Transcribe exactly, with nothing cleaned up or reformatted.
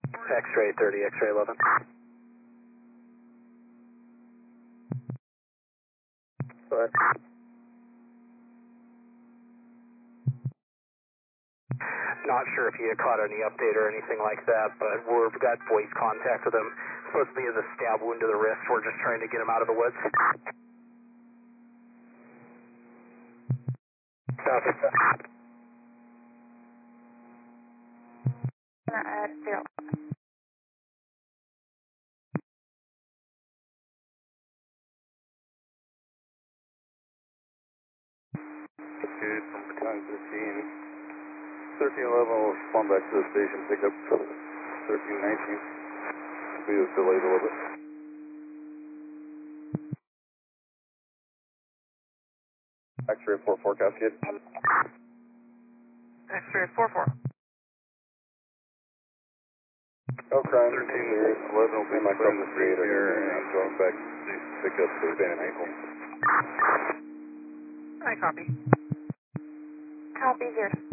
X-ray thirty, X-ray eleven. Go ahead. Not sure if you caught any update or anything like that, but we've got voice contact with him. Supposed to be as a stab wound to the wrist. We're just trying to get him out of the woods. Copy. Uh, zero. Good, from battalion thirteen. thirteen eleven will respond back to the station, pick up thirteen nineteen. We was delayed a little bit. X-ray four four Cascade. X-ray four four. No crime. thirteen eleven will be my from the street here, and I'm going back to pick up the abandoned ankle. I copy. Copy, zero.